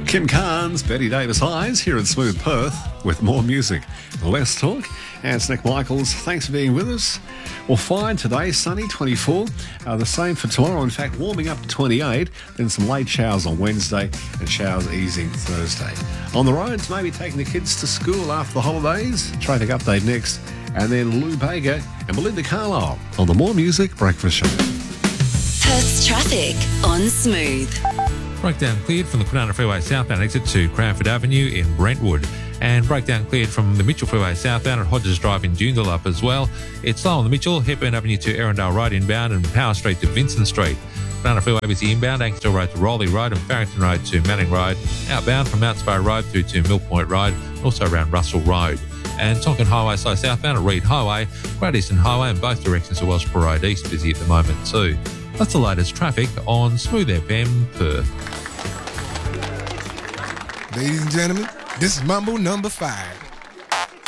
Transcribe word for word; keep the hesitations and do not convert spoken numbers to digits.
Kim Carnes, Betty Davis Eyes here at Smooth Perth with more music, less talk. And it's Nick Michaels. Thanks for being with us. Well, fine today, sunny, twenty-four. Uh, the same for tomorrow. In fact, warming up to twenty-eight. Then some late showers on Wednesday and showers easing Thursday. On the roads, maybe taking the kids to school after the holidays. Traffic update next. And then Lou Bega and Belinda Carlisle on the More Music Breakfast Show. Perth's traffic on Smooth. Breakdown cleared from the Kwinana Freeway southbound exit to Cranford Avenue in Brentwood. And breakdown cleared from the Mitchell Freeway southbound at Hodges Drive in Joondalup as well. It's slow on the Mitchell, Hepburn Avenue to Erindale Road inbound and Power Street to Vincent Street. Kwinana Freeway busy inbound, Ankersdale Road to Rowley Road and Farrington Road to Manning Road. Outbound from Mount Sparrow Road through to Mill Point Road, also around Russell Road. And Tonkin Highway slow southbound at Reed Highway, Great Eastern Highway in both directions to Wellsborough Road East busy at the moment too. That's the latest traffic on Smooth F M Perth. Ladies and gentlemen, this is Mambo number five.